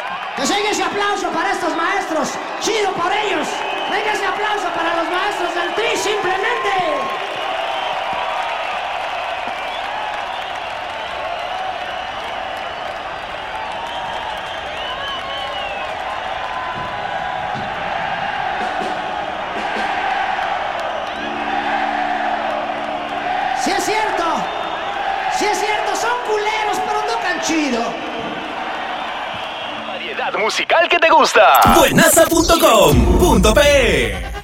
Que siga ese aplauso para estos maestros. Chido por ellos. Venga ese aplauso para los maestros del Tri, simplemente. Sí es cierto, son culeros, pero tocan chido. Variedad musical que te gusta. Buenaza.com.pe